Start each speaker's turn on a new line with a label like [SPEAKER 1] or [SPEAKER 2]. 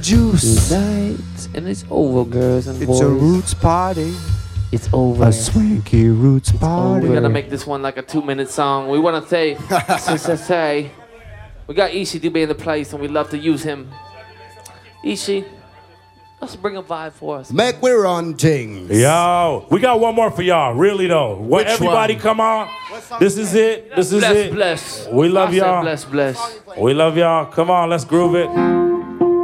[SPEAKER 1] juice.
[SPEAKER 2] Tonight, and it's over, girls and boys.
[SPEAKER 1] It's a roots party.
[SPEAKER 2] It's over.
[SPEAKER 1] A swanky roots party.
[SPEAKER 2] We're gonna make this one like a 2-minute song. We wanna say, say, we got Ishi-DB in the place, and we love to use him. Ishi, let's bring a vibe for us.
[SPEAKER 1] Make we run things.
[SPEAKER 3] Yo, we got one more for y'all, really though. What, everybody
[SPEAKER 1] one?
[SPEAKER 3] Come on. This is it. This is
[SPEAKER 2] Bless,
[SPEAKER 3] it.
[SPEAKER 2] bless.
[SPEAKER 3] We love y'all.
[SPEAKER 2] Bless, bless.
[SPEAKER 3] We love y'all. Come on, let's groove it.